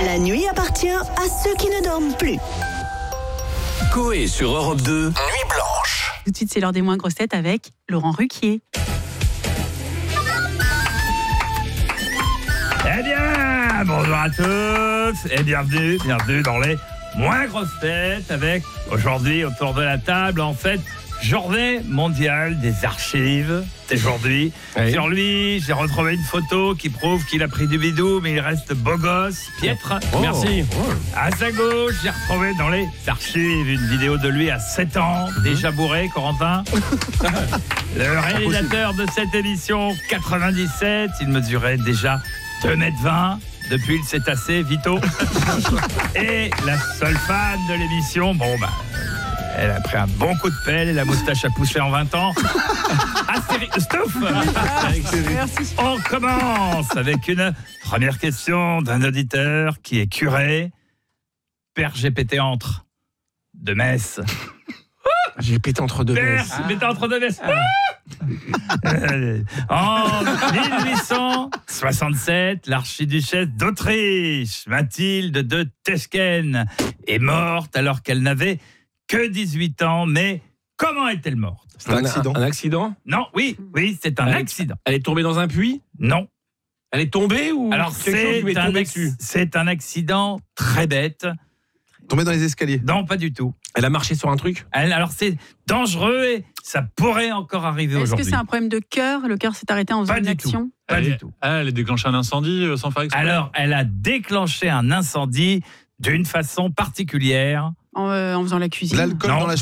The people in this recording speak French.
La nuit appartient à ceux qui ne dorment plus. Coé sur Europe 2, Nuit Blanche. Tout de suite, c'est l'heure des moins grosses têtes avec Laurent Ruquier. Eh bien, bonjour à tous et bienvenue dans les moins grosses têtes avec aujourd'hui autour de la table, en fait, journée mondiale des archives. C'est aujourd'hui. Oui. Sur lui, j'ai retrouvé une photo qui prouve qu'il a pris du bidou, mais il reste beau gosse, piètre. Merci. À sa gauche, j'ai retrouvé dans les archives une vidéo de lui à 7 ans, déjà bourré, Corentin. Le réalisateur de cette émission, 97, il mesurait déjà 2,20 m. Depuis, il s'est tassé, Vito. Et la seule fan de l'émission, elle a pris un bon coup de pelle et la moustache a poussé en 20 ans. Stouff. Merci. On commence avec une première question d'un auditeur qui est curé. Père GPT entre de Metz. J'ai pété entre deux Père messes. GPT entre deux Metz. En 1867, l'archiduchesse d'Autriche, Mathilde de Teschen, est morte alors qu'elle n'avait que 18 ans. Mais comment est-elle morte? C'est un accident. Un accident? Non, oui, c'est un accident. Elle est tombée dans un puits? Non. Elle est tombée ou Alors quelque chose lui est tombé dessus? c'est un accident très bête. Tombé dans les escaliers? Non, pas du tout. Elle a marché sur un truc? Alors c'est dangereux et ça pourrait encore arriver Est-ce aujourd'hui. que c'est un problème de cœur? Le cœur s'est arrêté en faisant Pas une du action? Pas du tout. Elle a déclenché un incendie sans faire exprès. Alors, elle a déclenché un incendie d'une façon particulière. En faisant la cuisine? L'alcool Non. dans la